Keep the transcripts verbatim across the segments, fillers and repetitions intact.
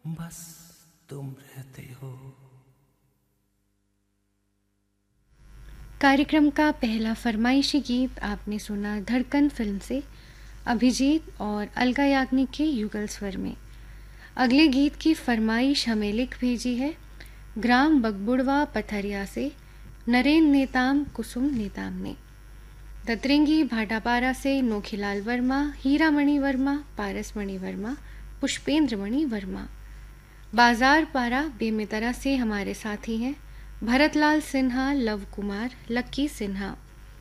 बस तुम रहते हो। कार्यक्रम का पहला फरमाइशी गीत आपने सुना धड़कन फिल्म से अभिजीत और अलका याग्निक के युगल स्वर में। अगले गीत की फरमाइश हमें लिख भेजी है ग्राम बगबुड़वा पथरिया से नरेंद्र नेताम कुसुम नेताम ने। दतरेंगी भाटापारा से नोखीलाल वर्मा, हीरामणि वर्मा, पारसमणि वर्मा, पुष्पेंद्र मणि वर्मा। बाजार पारा बेमितरा से हमारे साथी हैं भरतलाल सिन्हा, लव कुमार, लक्की सिन्हा।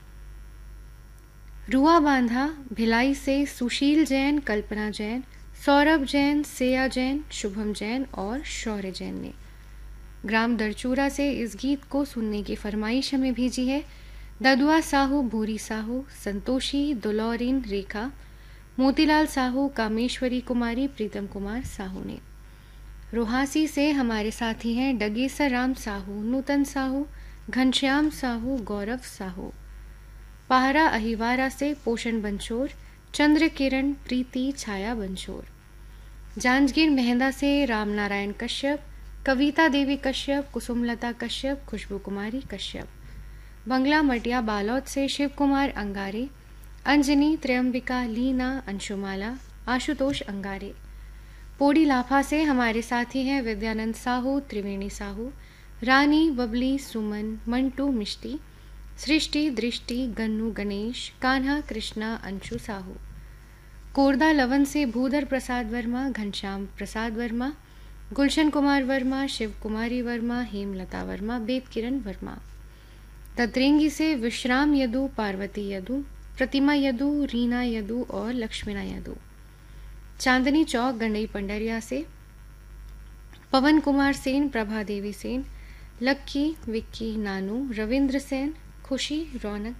रुआ बांधा भिलाई से सुशील जैन, कल्पना जैन, सौरभ जैन, सेया जैन, शुभम जैन और शौर्य जैन ने। ग्राम दरचूरा से इस गीत को सुनने की फरमाइश हमें भेजी है ददुआ साहू, भूरी साहू, संतोषी, दुलौरिन, रेखा, मोतीलाल साहू, कामेश्वरी कुमारी, प्रीतम कुमार साहू ने। रोहासी से हमारे साथी हैं डगेसर राम साहू, नूतन साहू, घनश्याम साहू, गौरव साहू। पहरा अहिवारा से पोषण बंशोर, चंद्र किरण, प्रीति, छाया बंशोर। जांजगीर मेहंदा से रामनारायण कश्यप, कविता देवी कश्यप, कुसुमलता कश्यप, खुशबू कुमारी कश्यप। बंगला मटिया बालौद से शिव कुमार अंगारे, अंजनी, त्रयंबिका, लीना, अंशुमाला, आशुतोष अंगारे। पोड़ी लाफा से हमारे साथी हैं विद्यानंद साहू, त्रिवेणी साहू, रानी, बबली, सुमन, मंटू, मिष्टी, सृष्टि, दृष्टि, गन्नू, गणेश, कान्हा, कृष्णा, अंशु साहू। कोरदा लवन से भूधर प्रसाद वर्मा, घनश्याम प्रसाद वर्मा, गुलशन कुमार वर्मा, शिव कुमारी वर्मा, हेमलता वर्मा, बेद किरण वर्मा। दतरेंगी से विश्राम यदु, पार्वती यदु, प्रतिमा यदु, रीना यदु और लक्ष्मीना यदु। चांदनी चौक गंडई पंडरिया से पवन कुमार सेन, प्रभा देवी सेन, लक्की, विक्की, नानू, रविंद्र सेन, खुशी, रौनक,